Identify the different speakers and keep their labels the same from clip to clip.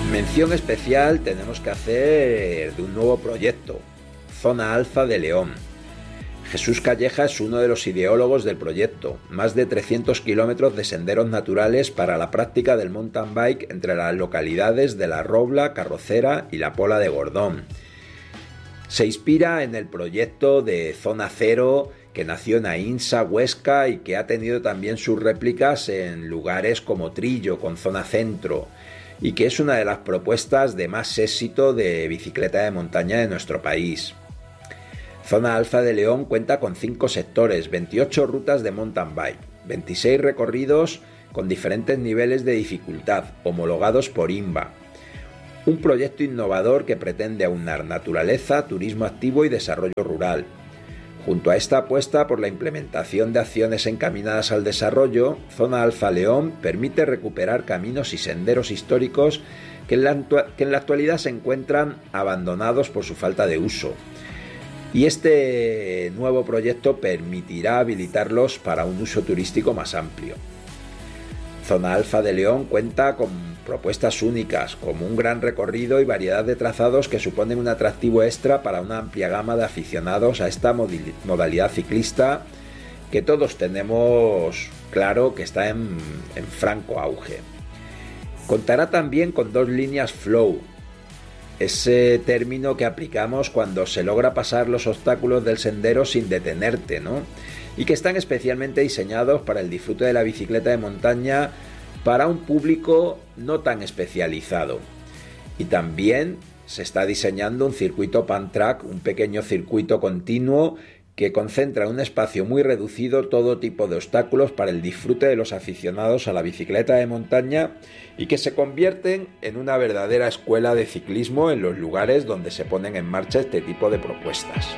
Speaker 1: Mención especial tenemos que hacer de un nuevo proyecto, Zona Alfa de León. Jesús Calleja es uno de los ideólogos del proyecto, más de 300 kilómetros de senderos naturales para la práctica del mountain bike entre las localidades de La Robla, Carrocera y La Pola de Gordón. Se inspira en el proyecto de Zona Cero que nació en Aínsa, Huesca y que ha tenido también sus réplicas en lugares como Trillo con Zona Centro y que es una de las propuestas de más éxito de bicicleta de montaña de nuestro país. Zona Alfa de León cuenta con 5 sectores, 28 rutas de mountain bike, 26 recorridos con diferentes niveles de dificultad, homologados por INVA. Un proyecto innovador que pretende aunar naturaleza, turismo activo y desarrollo rural. Junto a esta apuesta por la implementación de acciones encaminadas al desarrollo, Zona Alfa León permite recuperar caminos y senderos históricos que en la actualidad se encuentran abandonados por su falta de uso. Y este nuevo proyecto permitirá habilitarlos para un uso turístico más amplio. Zona Alfa de León cuenta con propuestas únicas, como un gran recorrido y variedad de trazados que suponen un atractivo extra para una amplia gama de aficionados a esta modalidad ciclista que todos tenemos claro que está en franco auge. Contará también con 2 líneas flow, ese término que aplicamos cuando se logra pasar los obstáculos del sendero sin detenerte, ¿no? Y que están especialmente diseñados para el disfrute de la bicicleta de montaña para un público no tan especializado. Y también se está diseñando un circuito Pan-Track, un pequeño circuito continuo que concentra en un espacio muy reducido todo tipo de obstáculos para el disfrute de los aficionados a la bicicleta de montaña y que se convierten en una verdadera escuela de ciclismo en los lugares donde se ponen en marcha este tipo de propuestas.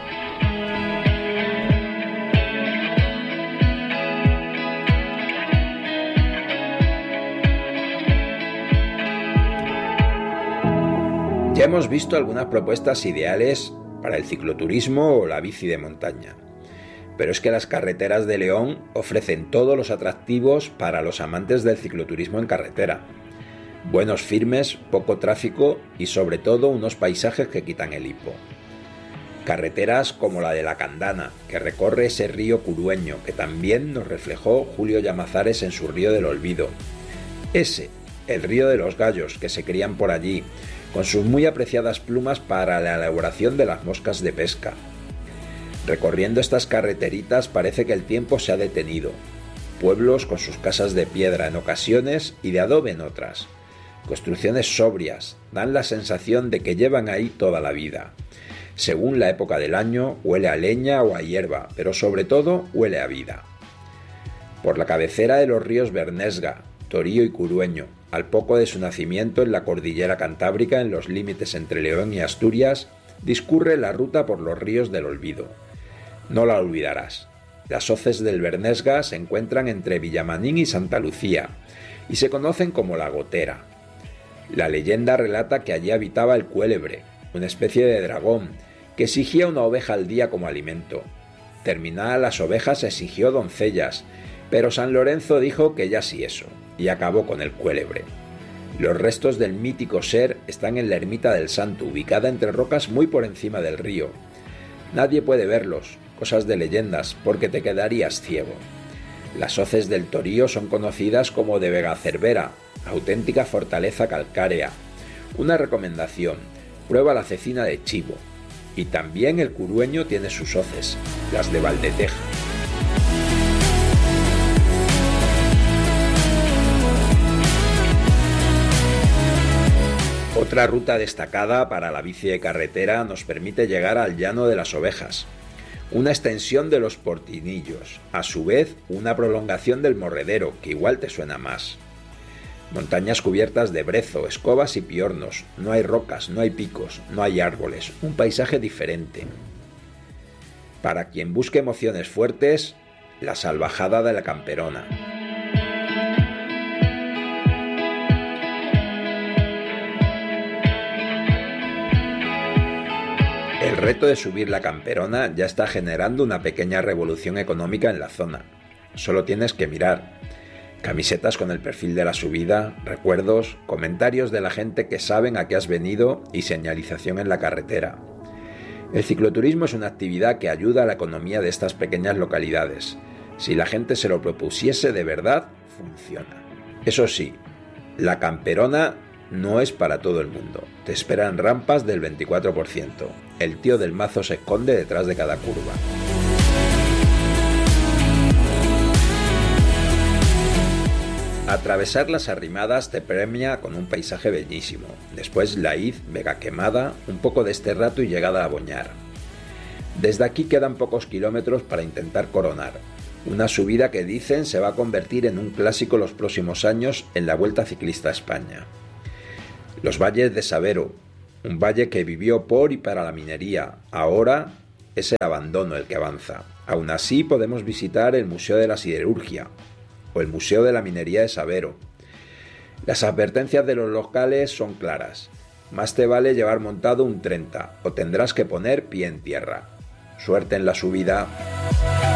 Speaker 1: Ya hemos visto algunas propuestas ideales para el cicloturismo o la bici de montaña, pero es que las carreteras de León ofrecen todos los atractivos para los amantes del cicloturismo en carretera. Buenos firmes, poco tráfico y sobre todo unos paisajes que quitan el hipo. Carreteras como la de la Candana, que recorre ese río Curueño, que también nos reflejó Julio Llamazares en su Río del Olvido. El río de los gallos, que se crían por allí, con sus muy apreciadas plumas para la elaboración de las moscas de pesca. Recorriendo estas carreteritas parece que el tiempo se ha detenido. Pueblos con sus casas de piedra en ocasiones y de adobe en otras. Construcciones sobrias, dan la sensación de que llevan ahí toda la vida. Según la época del año, huele a leña o a hierba, pero sobre todo huele a vida. Por la cabecera de los ríos Bernesga, Torío y Curueño, al poco de su nacimiento en la cordillera Cantábrica, en los límites entre León y Asturias, discurre la ruta por los ríos del olvido. No la olvidarás. Las hoces del Bernesga se encuentran entre Villamanín y Santa Lucía y se conocen como la Gotera. La leyenda relata que allí habitaba el cuélebre, una especie de dragón, que exigía una oveja al día como alimento. Terminadas las ovejas exigió doncellas, pero San Lorenzo dijo que ya sí eso, y acabó con el cuélebre. Los restos del mítico ser están en la ermita del Santo, ubicada entre rocas muy por encima del río. Nadie puede verlos, cosas de leyendas, porque te quedarías ciego. Las hoces del Torío son conocidas como de Vega Cervera, auténtica fortaleza calcárea. Una recomendación, prueba la cecina de chivo. Y también el Curueño tiene sus hoces, las de Valdeteja. Otra ruta destacada para la bici de carretera nos permite llegar al Llano de las Ovejas, una extensión de los Portinillos, a su vez una prolongación del Morredero, que igual te suena más. Montañas cubiertas de brezo, escobas y piornos, no hay rocas, no hay picos, no hay árboles, un paisaje diferente. Para quien busque emociones fuertes, la salvajada de la Camperona. El reto de subir la Camperona ya está generando una pequeña revolución económica en la zona. Solo tienes que mirar. Camisetas con el perfil de la subida, recuerdos, comentarios de la gente que saben a qué has venido y señalización en la carretera. El cicloturismo es una actividad que ayuda a la economía de estas pequeñas localidades. Si la gente se lo propusiese de verdad, funciona. Eso sí, la camperona no es para todo el mundo. Te esperan rampas del 24%. El tío del mazo se esconde detrás de cada curva. Atravesar las Arrimadas te premia con un paisaje bellísimo. Después Laiz, Vega Quemada, un poco de este rato y llegada a Boñar. Desde aquí quedan pocos kilómetros para intentar coronar. Una subida que dicen se va a convertir en un clásico los próximos años en la Vuelta Ciclista a España. Los valles de Sabero, un valle que vivió por y para la minería. Ahora es el abandono el que avanza. Aún así podemos visitar el Museo de la Siderurgia o el Museo de la Minería de Sabero. Las advertencias de los locales son claras. Más te vale llevar montado un 30 o tendrás que poner pie en tierra. Suerte en la subida.